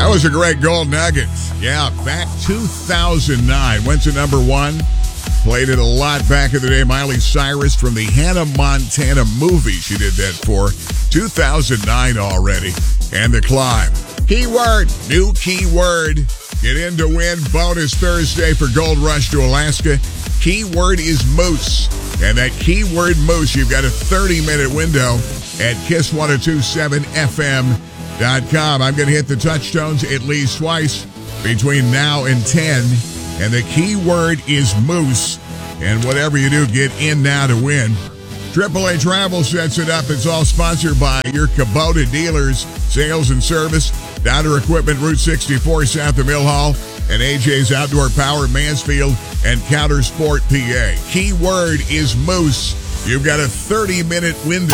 was a great gold nugget. Yeah, back 2009. Went to number one. Played it a lot back in the day. Miley Cyrus from the Hannah Montana movie. She did that for 2009 already. And The Climb. Keyword. New keyword. Get in to win bonus Thursday for Gold Rush to Alaska. Keyword is moose. And that keyword moose, you've got a 30-minute window at kiss1027fm.com. I'm going to hit the touchstones at least twice between now and 10. And the keyword is moose. And whatever you do, get in now to win. AAA Travel sets it up. It's all sponsored by your Kubota dealers, sales and service, Downer Equipment, Route 64 south of Mill Hall, and AJ's Outdoor Power, Mansfield, and Countersport, PA. Keyword is moose. You've got a 30-minute window.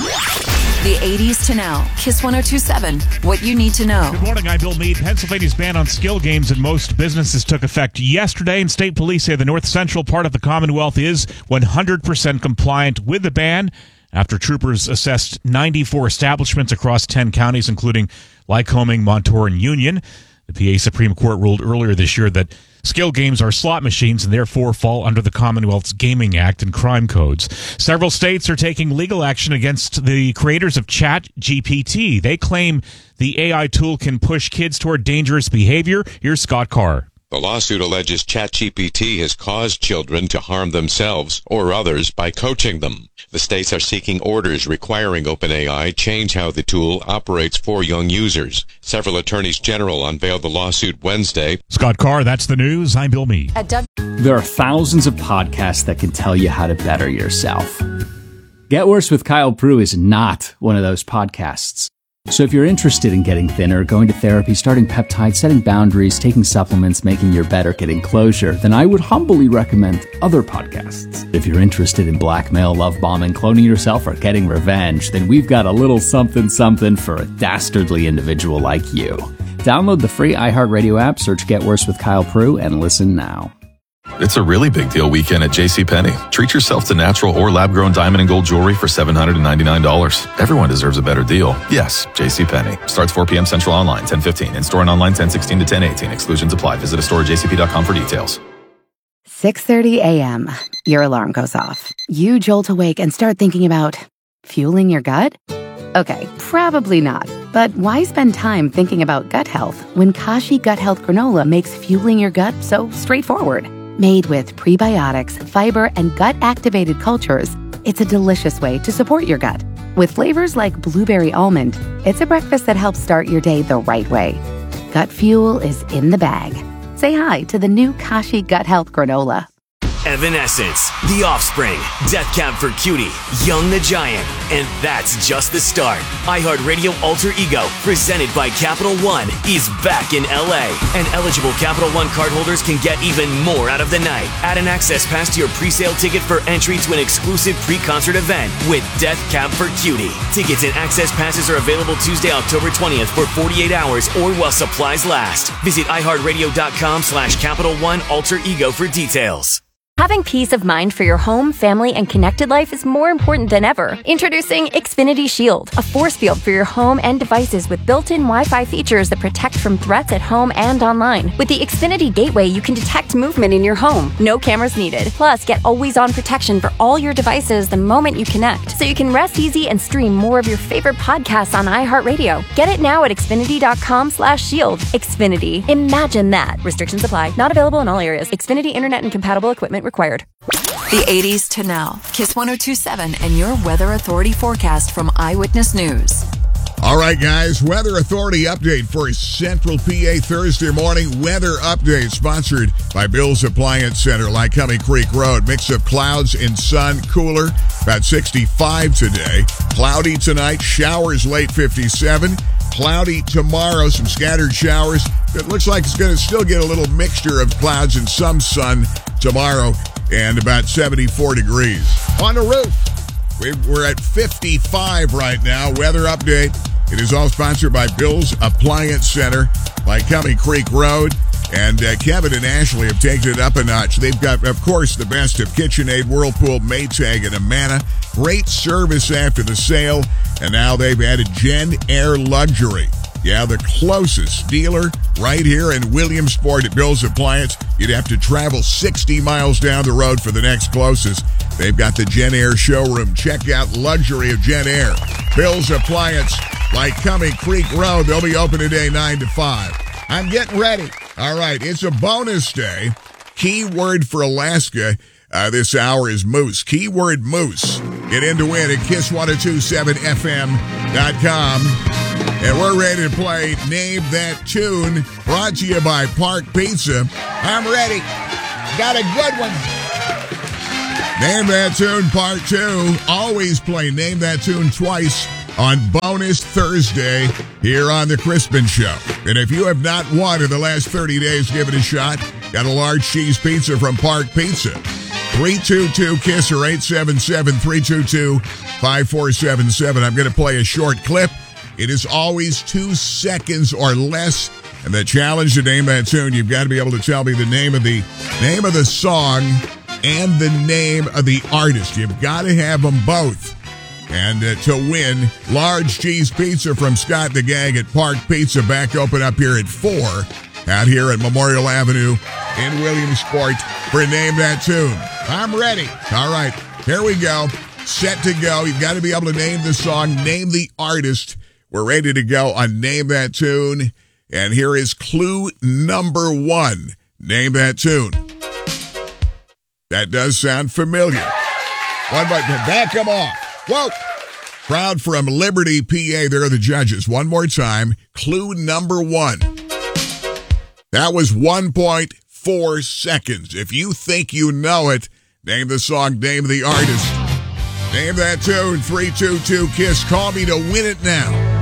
The 80s to now. Kiss 102.7. What you need to know. Good morning, I'm Bill Meade. Pennsylvania's ban on skill games in most businesses took effect yesterday, and state police say the north central part of the Commonwealth is 100% compliant with the ban after troopers assessed 94 establishments across 10 counties, including Lycoming, Montour, and Union. The PA Supreme Court ruled earlier this year that skill games are slot machines and therefore fall under the Commonwealth's Gaming Act and crime codes. Several states are taking legal action against the creators of ChatGPT. They claim the AI tool can push kids toward dangerous behavior. Here's Scott Carr. The lawsuit alleges ChatGPT has caused children to harm themselves or others by coaching them. The states are seeking orders requiring OpenAI change how the tool operates for young users. Several attorneys general unveiled the lawsuit Wednesday. Scott Carr, that's the news. I'm Bill Meade. There are thousands of podcasts that can tell you how to better yourself. Get Worse with Kyle Prue is not one of those podcasts. So if you're interested in getting thinner, going to therapy, starting peptides, setting boundaries, taking supplements, making your bed, or getting closure, then I would humbly recommend other podcasts. If you're interested in blackmail, love bombing, cloning yourself, or getting revenge, then we've got a little something something for a dastardly individual like you. Download the free iHeartRadio app, search Get Worse with Kyle Prue, and listen now. It's a really big deal weekend at JCPenney. Treat yourself to natural or lab-grown diamond and gold jewelry for $799. Everyone deserves a better deal. Yes, JCPenney. Starts 4 p.m. Central online, 10:15. In-store and online, 10:16 to 10:18. Exclusions apply. Visit a store at jcp.com for details. 6:30 a.m. Your alarm goes off. You jolt awake and start thinking about fueling your gut? Okay, probably not. But why spend time thinking about gut health when Kashi Gut Health Granola makes fueling your gut so straightforward? Made with prebiotics, fiber, and gut-activated cultures, it's a delicious way to support your gut. With flavors like blueberry almond, it's a breakfast that helps start your day the right way. Gut fuel is in the bag. Say hi to the new Kashi Gut Health Granola. Evanescence, The Offspring, Death Cab for Cutie, Young the Giant, and that's just the start. iHeartRadio Alter Ego, presented by Capital One, is back in LA, and eligible Capital One cardholders can get even more out of the night. Add an access pass to your pre-sale ticket for entry to an exclusive pre-concert event with Death Cab for Cutie. Tickets and access passes are available Tuesday, October 20th for 48 hours or while supplies last. Visit iHeartRadio.com/Capital One Alter Ego for details. Having peace of mind for your home, family, and connected life is more important than ever. Introducing Xfinity Shield, a force field for your home and devices with built-in Wi-Fi features that protect from threats at home and online. With the Xfinity Gateway, you can detect movement in your home. No cameras needed. Plus, get always-on protection for all your devices the moment you connect, so you can rest easy and stream more of your favorite podcasts on iHeartRadio. Get it now at Xfinity.com/shield. Xfinity. Imagine that. Restrictions apply. Not available in all areas. Xfinity Internet and compatible equipment required. The 80s to now. Kiss 102.7 and your Weather Authority forecast from Eyewitness News. All right, guys. Weather Authority update for Central PA Thursday morning. Weather update sponsored by Bill's Appliance Center, Lycoming Creek Road. Mix of clouds and sun, cooler, about 65 today. Cloudy tonight, showers late 57. Cloudy tomorrow, some scattered showers. It looks like it's going to still get a little mixture of clouds and some sun tomorrow, and about 74 degrees. On the roof, we're at 55 right now. Weather update. It is all sponsored by Bill's Appliance Center, Lycoming Creek Road. And Kevin and Ashley have taken it up a notch. They've got, of course, the best of KitchenAid, Whirlpool, Maytag, and Amana. Great service after the sale. And now they've added Jen Air Luxury. Yeah, the closest dealer right here in Williamsport at Bill's Appliance. You'd have to travel 60 miles down the road for the next closest. They've got the Jen Air showroom. Check out luxury of Jen Air. Bill's Appliance, Lycoming Creek Road. They'll be open today 9 to 5. I'm getting ready. All right, it's a bonus day. Keyword for Alaska this hour is moose. Keyword moose. Get in to win at kiss1027fm.com. And we're ready to play Name That Tune, brought to you by Park Pizza. I'm ready. Got a good one. Name That Tune Part 2. Always play Name That Tune twice on Bonus Thursday here on The Crispin Show. And if you have not won in the last 30 days, give it a shot. Got a large cheese pizza from Park Pizza. 322-KISS or 877-322-5477. I'm going to play a short clip. It is always 2 seconds or less. And the challenge to name that tune, you've got to be able to tell me the name of the song and the name of the artist. You've got to have them both. And to win, large cheese pizza from Scott the Gang at Park Pizza, back open up here at 4, out here at Memorial Avenue in Williamsport for Name That Tune. I'm ready. All right, here we go. Set to go. You've got to be able to name the song, name the artist. We're ready to go on Name That Tune. And here is clue number 1. Name that tune. That does sound familiar. One button. Back them off. Whoa. Crowd from Liberty, PA. They're the judges. One more time. Clue number 1. That was 1.4 seconds. If you think you know it, name the song, name the artist. Name that tune. 322-KISS. Call me to win it now.